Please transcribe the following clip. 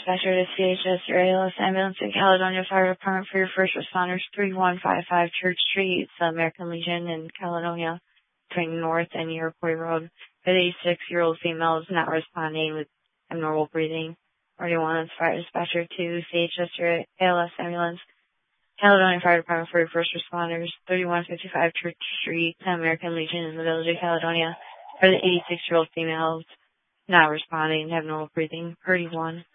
dispatcher to CHS or ALS Ambulance in Caledonia Fire Department for your first responders, 3155 Church Street, it's the American Legion in Caledonia, between North and Iroquois Road. An 86-year-old female is not responding with abnormal breathing. 41 fire dispatcher to CHS or ALS Ambulance, Caledonia Fire Department for your first responders, 3155 Church Street, American Legion in the village of Caledonia. For the 86-year-old female not responding, have normal breathing. 31.